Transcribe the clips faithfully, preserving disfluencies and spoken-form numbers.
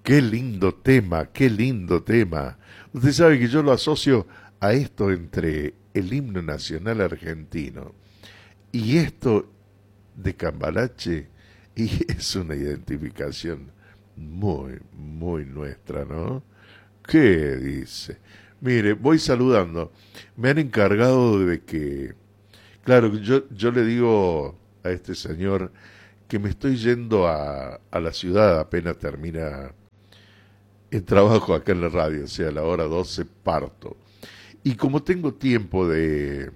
Qué lindo tema, qué lindo tema. Usted sabe que yo lo asocio a esto entre el himno nacional argentino y esto de Cambalache, y es una identificación muy, muy nuestra, ¿no? ¿Qué dice? Mire, voy saludando. Me han encargado de que, claro, yo, yo le digo a este señor que me estoy yendo a, a la ciudad apenas termina el trabajo acá en la radio, o sea, a la hora doce parto. Y como tengo tiempo de,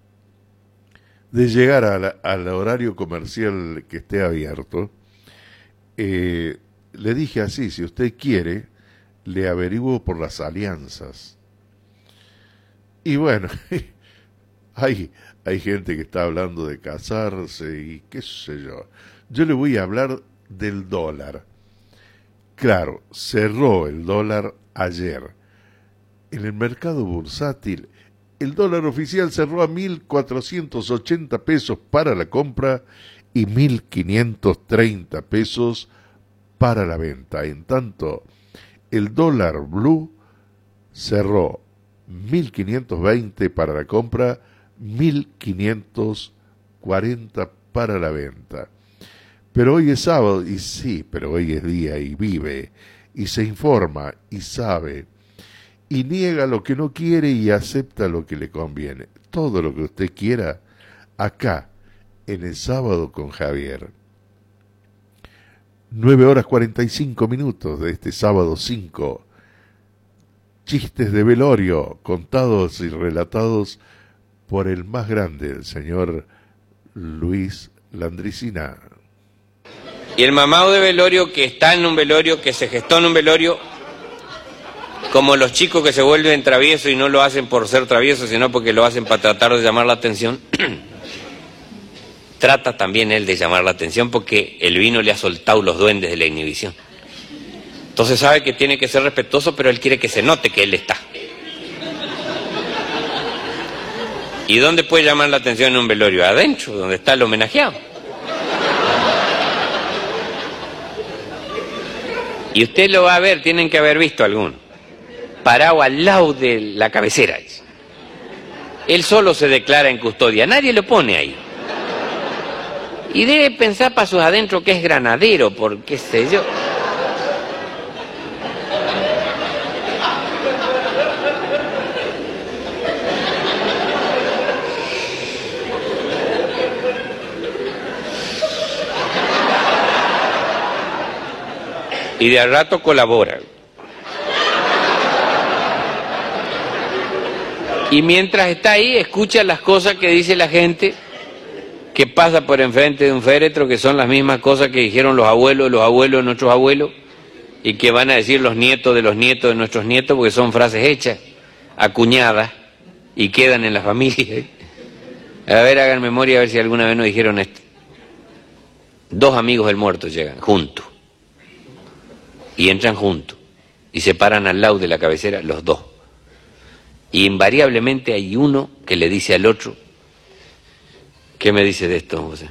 de llegar a la, al horario comercial que esté abierto, eh, le dije así, si usted quiere, le averiguo por las alianzas. Y bueno, hay, hay gente que está hablando de casarse y qué sé yo. Yo le voy a hablar del dólar. Claro, cerró el dólar ayer. En el mercado bursátil, el dólar oficial cerró a mil cuatrocientos ochenta pesos para la compra y mil quinientos treinta pesos para la venta. En tanto, el dólar blue cerró mil quinientos veinte para la compra, mil quinientos cuarenta para la venta. Pero hoy es sábado, y sí, pero hoy es día y vive, y se informa, y sabe, y niega lo que no quiere y acepta lo que le conviene. Todo lo que usted quiera, acá, en el Sábado con Javier. Nueve horas cuarenta y cinco minutos de este sábado cinco. Chistes de velorio, contados y relatados por el más grande, el señor Luis Landricina. Y el mamado de velorio que está en un velorio, que se gestó en un velorio, como los chicos que se vuelven traviesos y no lo hacen por ser traviesos, sino porque lo hacen para tratar de llamar la atención, trata también él de llamar la atención porque el vino le ha soltado los duendes de la inhibición. Entonces sabe que tiene que ser respetuoso, pero él quiere que se note que él está. ¿Y dónde puede llamar la atención en un velorio? Adentro, donde está el homenajeado. Y usted lo va a ver, tienen que haber visto alguno, parado al lado de la cabecera. Él solo se declara en custodia, nadie lo pone ahí. Y debe pensar para sus adentros que es granadero, por qué sé yo. Y de al rato colabora. Y mientras está ahí, escucha las cosas que dice la gente que pasa por enfrente de un féretro, que son las mismas cosas que dijeron los abuelos, los abuelos de nuestros abuelos, y que van a decir los nietos de los nietos de nuestros nietos, porque son frases hechas, acuñadas, y quedan en la familia. A ver, hagan memoria a ver si alguna vez nos dijeron esto. Dos amigos del muerto llegan, juntos. Y entran juntos y se paran al lado de la cabecera los dos. Y invariablemente hay uno que le dice al otro, ¿qué me dice de esto, José?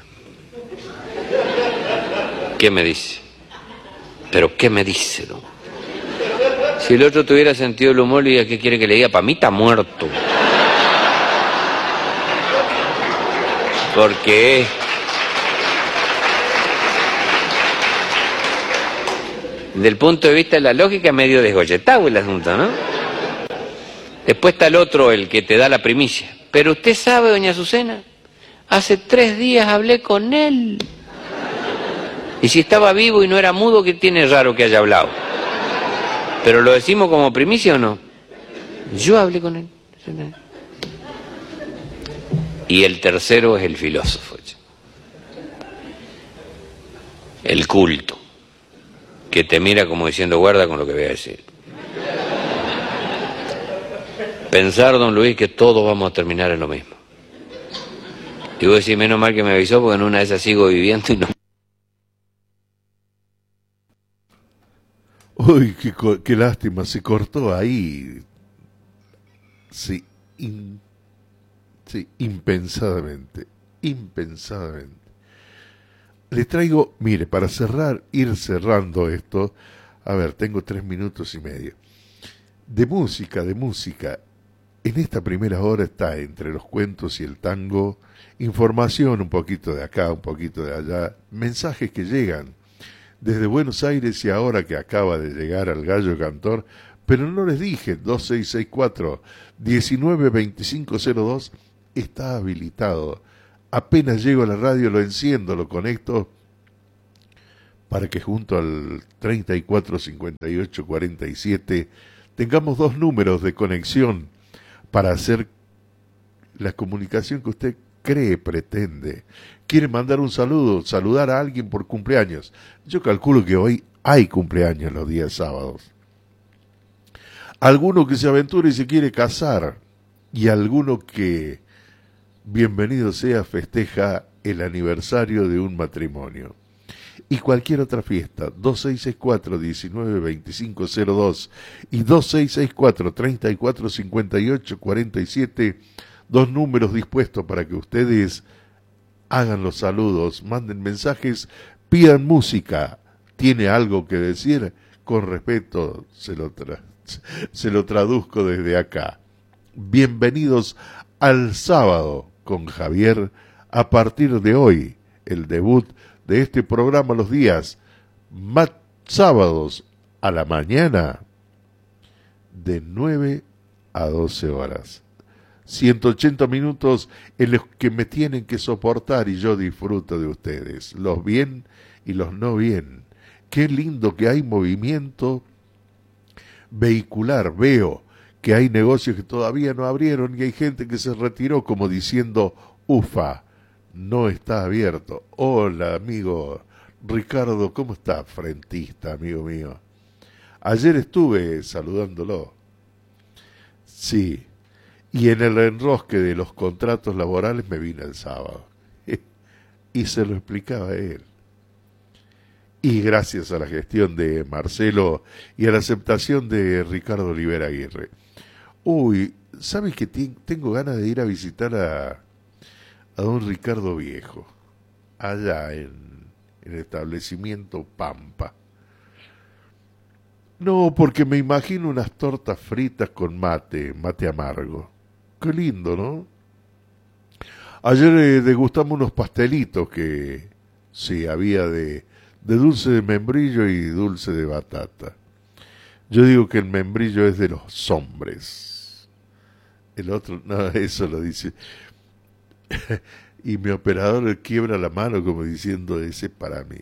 ¿Qué me dice? ¿Pero qué me dice, don? Si el otro tuviera sentido del humor, le diría, ¿qué quiere que le diga? Para mí está muerto. Porque es... Desde el punto de vista de la lógica, medio desgolletado el asunto, ¿no? Después está el otro, el que te da la primicia. Pero usted sabe, doña Azucena, hace tres días hablé con él. Y si estaba vivo y no era mudo, ¿qué tiene raro que haya hablado? ¿Pero lo decimos como primicia o no? Yo hablé con él. Y el tercero es el filósofo. El culto. Que te mira como diciendo, guarda con lo que voy a decir. Pensar, don Luis, que todos vamos a terminar en lo mismo. Y vos decís, menos mal que me avisó, porque en una de esas sigo viviendo y no... Uy, qué, qué lástima, se cortó ahí. Sí, in, sí, impensadamente, impensadamente. Le traigo, mire, para cerrar, ir cerrando esto, A ver, tengo tres minutos y medio. De música, de música. En esta primera hora está entre los cuentos y el tango, información un poquito de acá, un poquito de allá, mensajes que llegan desde Buenos Aires y ahora que acaba de llegar al Gallo Cantor, pero no les dije, dos seis seis cuatro, uno nueve dos cinco cero dos está habilitado. Apenas llego a la radio lo enciendo, lo conecto para que junto al treinta y cuatro cincuenta y ocho cuarenta y siete tengamos dos números de conexión para hacer la comunicación que usted cree, pretende. Quiere mandar un saludo, saludar a alguien por cumpleaños. Yo calculo que hoy hay cumpleaños los días sábados. Alguno que se aventure y se quiere casar, y alguno que, bienvenido sea, festeja el aniversario de un matrimonio. Y cualquier otra fiesta, dos seis seis cuatro, uno nueve dos cinco cero dos y dos seis seis cuatro, treinta y cuatro cincuenta y ocho cuarenta y siete, dos números dispuestos para que ustedes hagan los saludos, manden mensajes, pidan música. ¿Tiene algo que decir? Con respeto se lo, tra se lo traduzco desde acá. Bienvenidos al sábado con Javier. A partir de hoy, el debut de este programa los días sábados a la mañana de nueve a doce horas. ciento ochenta minutos en los que me tienen que soportar y yo disfruto de ustedes, los bien y los no bien. Qué lindo que hay movimiento vehicular. Veo que hay negocios que todavía no abrieron y hay gente que se retiró como diciendo, ufa, no está abierto. Hola, amigo Ricardo, ¿cómo está? Frentista, amigo mío. Ayer estuve saludándolo. Sí. Y en el enrosque de los contratos laborales me vine el sábado. Y se lo explicaba a él. Y gracias a la gestión de Marcelo y a la aceptación de Ricardo Olivera Aguirre. Uy, ¿sabes que tengo ganas de ir a visitar a, a don Ricardo Viejo? Allá en, en el establecimiento Pampa. No, porque me imagino unas tortas fritas con mate, mate amargo. Qué lindo, ¿no? Ayer eh, degustamos unos pastelitos que, sí, había de, de dulce de membrillo y dulce de batata. Yo digo que el membrillo es de los hombres. El otro, no, eso lo dice. Y mi operador quiebra la mano como diciendo, ese para mí.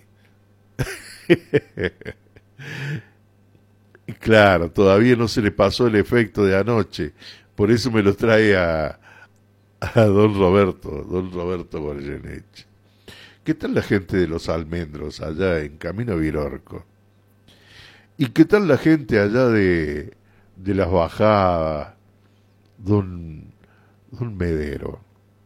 Y claro, todavía no se le pasó el efecto de anoche. Por eso me lo trae a, a don Roberto, don Roberto Goyeneche. ¿Qué tal la gente de los almendros allá en Camino Virorco? ¿Y qué tal la gente allá de, de las bajadas, don, don Medero?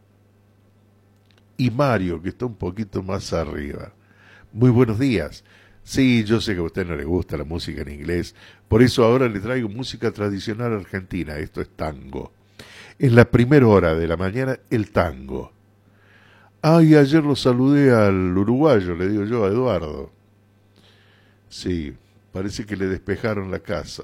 Y Mario, que está un poquito más arriba. Muy buenos días. Sí, yo sé que a usted no le gusta la música en inglés, por eso ahora le traigo música tradicional argentina, esto es tango. En la primera hora de la mañana, el tango. Ay, ah, ayer lo saludé al uruguayo, le digo yo, a Eduardo. Sí, parece que le despejaron la casa.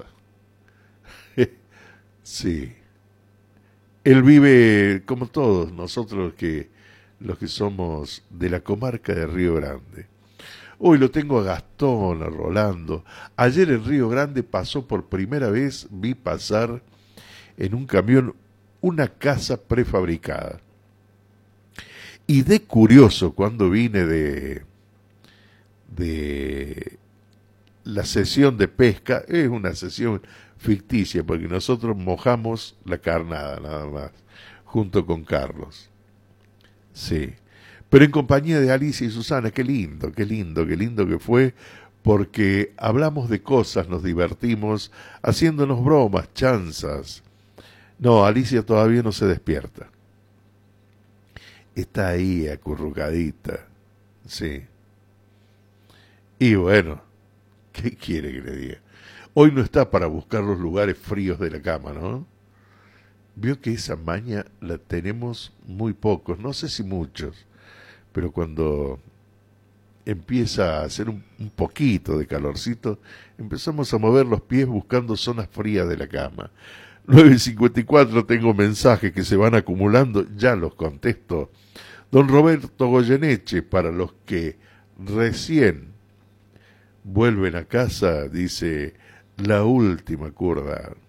Sí. Él vive, como todos nosotros que los que somos de la comarca de Río Grande. Hoy lo tengo a Gastón, a Rolando. Ayer en Río Grande pasó por primera vez, vi pasar en un camión una casa prefabricada. Y de curioso, cuando vine de, de la sesión de pesca, es una sesión ficticia, porque nosotros mojamos la carnada nada más, junto con Carlos. Sí. Pero en compañía de Alicia y Susana, qué lindo, qué lindo, qué lindo que fue, porque hablamos de cosas, nos divertimos, haciéndonos bromas, chanzas. No, Alicia todavía no se despierta. Está ahí acurrucadita, sí. Y bueno, ¿qué quiere que le diga? Hoy no está para buscar los lugares fríos de la cama, ¿no? Vio que esa maña la tenemos muy pocos, no sé si muchos. Pero cuando empieza a hacer un, un poquito de calorcito, empezamos a mover los pies buscando zonas frías de la cama. nueve cincuenta y cuatro, tengo mensajes que se van acumulando, ya los contesto. Don Roberto Goyeneche, para los que recién vuelven a casa, dice: la última curva.